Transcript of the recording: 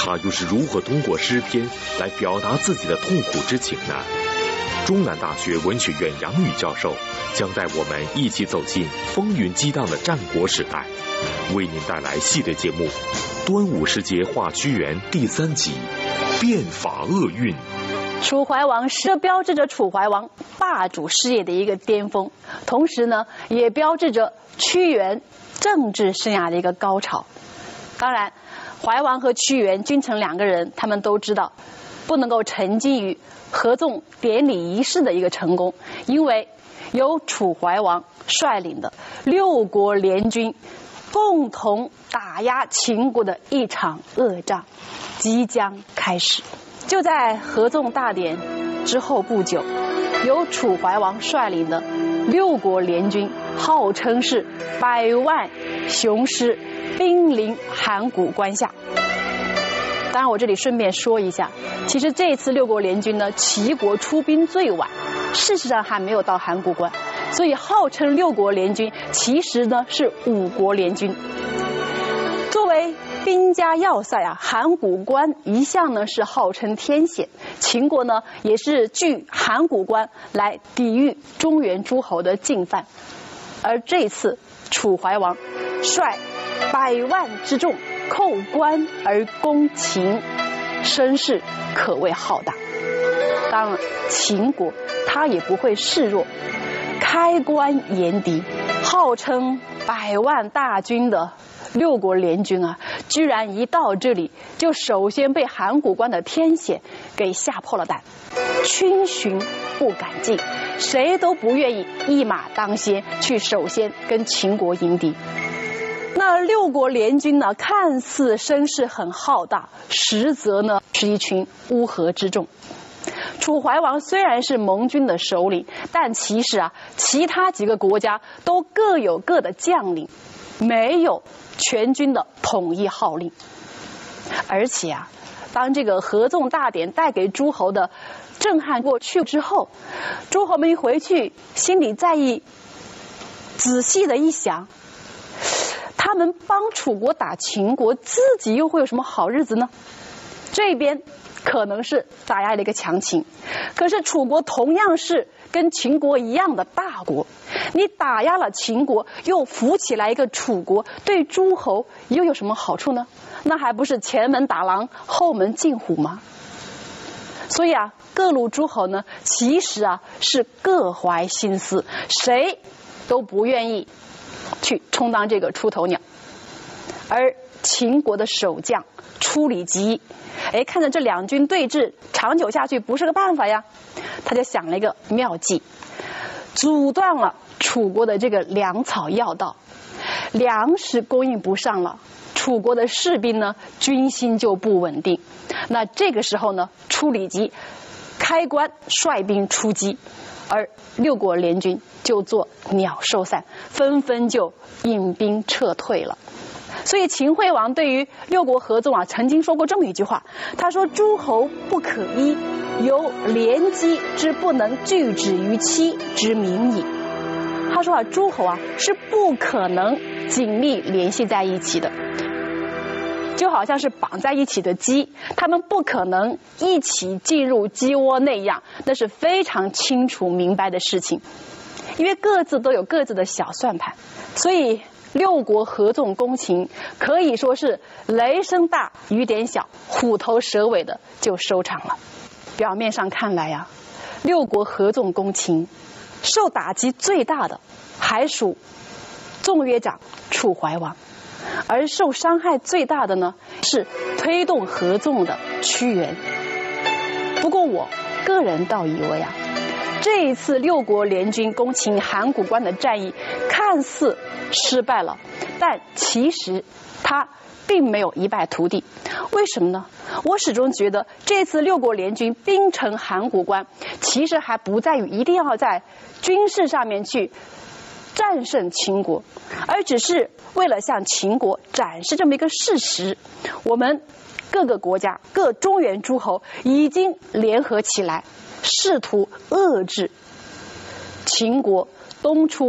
他又是如何通过诗篇来表达自己的痛苦之情呢？中南大学文学院杨宇教授将带我们一起走进风云激荡的战国时代，为您带来系列节目《端午时节画屈原》第3集《变法厄运》。 楚怀王这标志着楚怀王霸主事业的一个巅峰，同时呢，也标志着屈原政治生涯的一个高潮。当然，怀王和屈原君臣2个人，他们都知道不能够沉浸于合纵典礼仪式的一个成功，因为由楚怀王率领的6国联军共同打压秦国的一场恶仗即将开始。就在合纵大典之后不久，由楚怀王率领的6国联军，号称是100万雄师，兵临函谷关下。当然我这里顺便说一下，其实这次6国联军呢，齐国出兵最晚，事实上还没有到函谷关，所以号称6国联军，其实呢是5国联军。作为兵家要塞啊，函谷关一向呢是号称天险，秦国呢也是据函谷关来抵御中原诸侯的进犯。而这次楚怀王率100万之众扣关而攻秦，声势可谓浩大。当然，秦国他也不会示弱，开关严敌，号称100万大军的6国联军啊，居然一到这里就首先被函谷关的天险给吓破了胆，逡巡不敢进，谁都不愿意一马当先去首先跟秦国迎敌。那6国联军呢，看似声势很浩大，实则呢是一群乌合之众。楚怀王虽然是盟军的首领，但其实啊，其他几个国家都各有各的将领，没有全军的统一号令。而且啊，当这个合纵大典带给诸侯的震撼过去之后，诸侯们一回去心里再仔细的一想，他们帮楚国打秦国，自己又会有什么好日子呢？这边可能是打压了一个强秦，可是楚国同样是跟秦国一样的大国，你打压了秦国，又扶起来一个楚国，对诸侯又有什么好处呢？那还不是前门打狼，后门进虎吗？所以啊，各路诸侯呢，其实啊是各怀心思，谁都不愿意去充当这个出头鸟。而秦国的守将初里吉，看着这2军对峙长久下去不是个办法呀，他就想了一个妙计，阻断了楚国的这个粮草要道，粮食供应不上了，楚国的士兵呢军心就不稳定。那这个时候呢，初里吉开关率兵出击，而6国联军就做鸟兽散，纷纷就引兵撤退了。所以秦惠王对于6国合纵啊，曾经说过这么一句话，他说：“诸侯不可依，由联机之不能拒止于期之民矣。”他说啊，诸侯啊是不可能紧密联系在一起的，就好像是绑在一起的鸡，他们不可能一起进入鸡窝那样，那是非常清楚明白的事情，因为各自都有各自的小算盘。所以6国合纵攻秦可以说是雷声大雨点小，虎头蛇尾的就收场了。表面上看来呀，6国合纵攻秦受打击最大的还属纵约长楚怀王，而受伤害最大的呢是推动合纵的屈原。不过我个人倒以为啊，这一次6国联军攻秦函谷关的战役看似失败了，但其实他并没有一败涂地。为什么呢？我始终觉得这次6国联军兵城函谷关，其实还不在于一定要在军事上面去战胜秦国，而只是为了向秦国展示这么一个事实，我们各个国家各中原诸侯已经联合起来，试图遏制秦国东出